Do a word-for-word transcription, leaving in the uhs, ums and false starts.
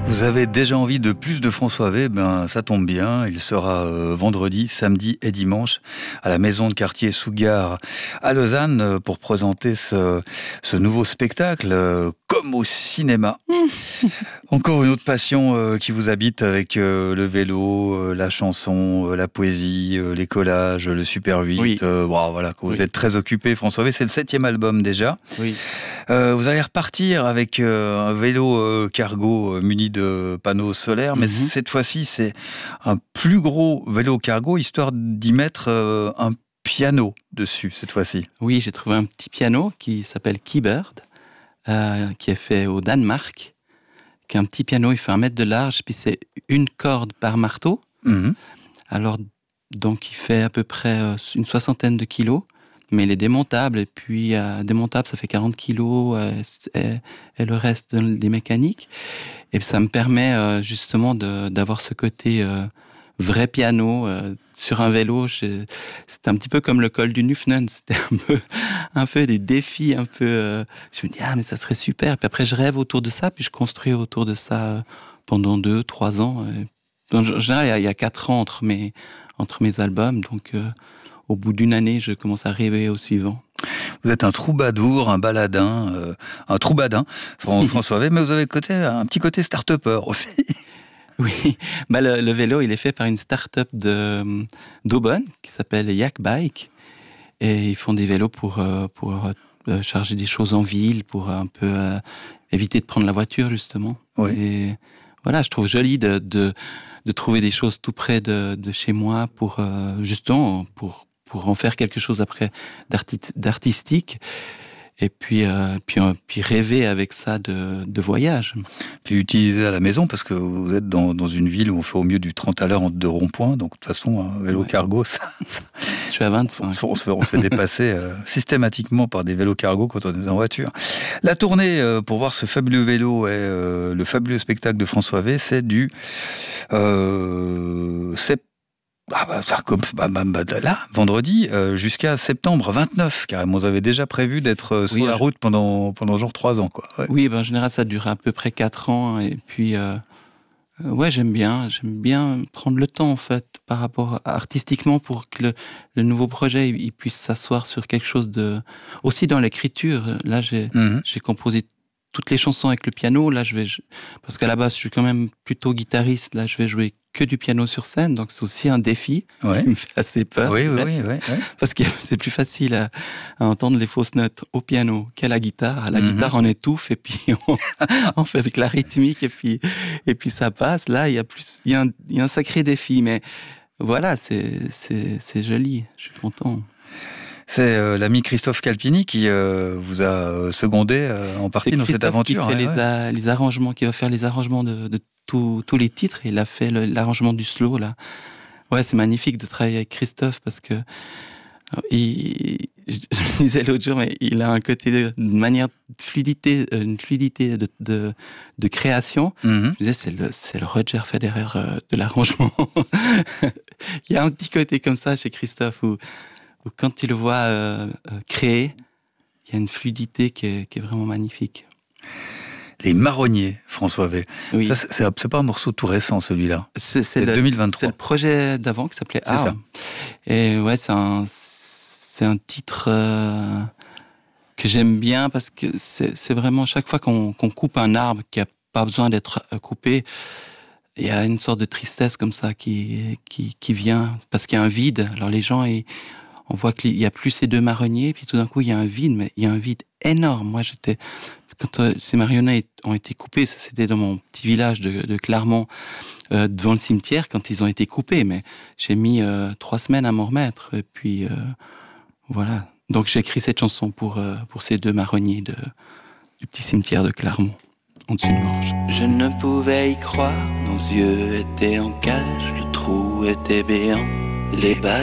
Vous avez déjà envie de plus de François V? Ben, ça tombe bien. Il sera euh, vendredi, samedi et dimanche à la maison de quartier Sougar à Lausanne euh, pour présenter ce, ce nouveau spectacle, euh, comme au cinéma. Encore une autre passion euh, qui vous habite avec euh, le vélo, euh, la chanson, euh, la poésie, euh, les collages, le Super huit. Oui. Euh, wow, voilà, que vous Oui. êtes très occupé, François V. C'est le septième album déjà. Oui. Euh, vous allez repartir avec euh, un vélo euh, cargo euh, muni de panneaux solaires, mais Mhm. cette fois-ci, c'est un plus gros vélo cargo, histoire d'y mettre euh, un piano dessus, cette fois-ci. Oui, j'ai trouvé un petit piano qui s'appelle Keybird, euh, qui est fait au Danemark, qui est un petit piano, il fait un mètre de large, puis c'est une corde par marteau. Mhm. Alors, donc, il fait à peu près euh, une soixantaine de kilos, mais il est démontable, et puis euh, démontable, ça fait quarante kilos, euh, et, et le reste de- des mécaniques. Et ça me permet euh, justement de, d'avoir ce côté euh, vrai piano euh, sur un vélo. Je, c'était un petit peu comme le col du Nufnen, c'était un peu, un peu des défis, un peu... Euh, je me dis, ah mais ça serait super. Puis après, je rêve autour de ça, puis je construis autour de ça euh, pendant deux, trois ans. Et, en général, il y a, il y a quatre ans entre mes, entre mes albums, donc euh, au bout d'une année, je commence à rêver au suivant. Vous êtes un troubadour, un baladin, euh, un troubadin, François V, mais vous avez côté, un petit côté start-upper aussi. Oui, bah le, le vélo, il est fait par une start-up de, d'Aubonne qui s'appelle Yak Bike. Et ils font des vélos pour, euh, pour euh, charger des choses en ville, pour un peu euh, éviter de prendre la voiture, justement. Oui. Et voilà, je trouve joli de, de, de trouver des choses tout près de, de chez moi pour, euh, justement, pour, pour en faire quelque chose après d'arti- d'artistique. Et puis, euh, puis, euh, puis rêver avec ça de, de voyage. Puis utiliser à la maison, parce que vous êtes dans, dans une ville où on fait au mieux du trente à l'heure entre deux ronds-points, donc de toute façon, un vélo Ouais. cargo, ça, ça, Je suis à vingt-cinq. on, se, on se fait, on se fait dépasser euh, systématiquement par des vélos cargo quand on est en voiture. La tournée euh, pour voir ce fabuleux vélo et euh, le fabuleux spectacle de François V, c'est du euh, sept Ah bah, ça recomm- bah, bah, bah, là, vendredi, euh, jusqu'à septembre vingt-neuf, carrément. Vous avez déjà prévu d'être euh, sur Oui, la je- route pendant, pendant genre trois ans, quoi. Ouais. Oui, ben, en général, ça dure à peu près quatre ans. Et puis, euh, euh, ouais, j'aime bien. J'aime bien prendre le temps, en fait, par rapport à, artistiquement, pour que le, le nouveau projet il, il puisse s'asseoir sur quelque chose de... Aussi dans l'écriture. Là, j'ai, Mhm. j'ai composé toutes les chansons avec le piano. Là, je vais... je- Parce qu'à la base, je suis quand même plutôt guitariste. Là, je vais jouer que du piano sur scène. Donc, c'est aussi un défi Ouais. qui me fait assez peur. Oui, oui, peut-être. oui, oui, oui. Parce que c'est plus facile à, à entendre les fausses notes au piano qu'à la guitare. À la Mhm. guitare, on étouffe et puis on, on fait avec la rythmique et puis, et puis ça passe. Là, il y a plus, il y a un, il y a un sacré défi, mais voilà, c'est, c'est, c'est joli. Je suis content. C'est euh, l'ami Christophe Calpini qui euh, vous a euh, secondé euh, en partie C'est dans cette Christophe aventure. qui fait ouais, les, ouais. a- les arrangements, qui va faire les arrangements de, de tous tous les titres. Il a fait le- l'arrangement du slow, là. Ouais, c'est magnifique de travailler avec Christophe parce que il, je je me disais l'autre jour, mais il a un côté de, une manière de fluidité, euh, une fluidité de, de, de création. Mhm. Je me disais, c'est le, c'est le Roger Federer euh, de l'arrangement. Il y a un petit côté comme ça chez Christophe où, où quand tu le vois euh, euh, créer, il y a une fluidité qui est, qui est vraiment magnifique. Les Marronniers, François V. Oui. Ça, c'est, c'est c'est pas un morceau tout récent, celui-là. C'est, c'est, C'est le, deux mille c'est vingt-trois. le projet d'avant qui s'appelait C'est Arm. ça. Et ouais, c'est un, c'est un titre euh, que j'aime bien parce que c'est, c'est vraiment chaque fois qu'on, qu'on coupe un arbre qui a pas besoin d'être coupé, il y a une sorte de tristesse comme ça qui, qui, qui vient parce qu'il y a un vide. Alors les gens, ils, on voit qu'il y a plus ces deux marronniers, puis tout d'un coup il y a un vide, mais il y a un vide énorme. Moi j'étais, quand euh, ces marronniers ont été coupés, ça c'était dans mon petit village de, de Clermont, euh, devant le cimetière quand ils ont été coupés, mais j'ai mis euh, trois semaines à m'en remettre, et puis euh, voilà. Donc j'ai écrit cette chanson pour, euh, pour ces deux marronniers de, du petit cimetière de Clermont, en dessus de Morges. Je ne pouvais y croire, nos yeux étaient en cage, le trou était béant, les balles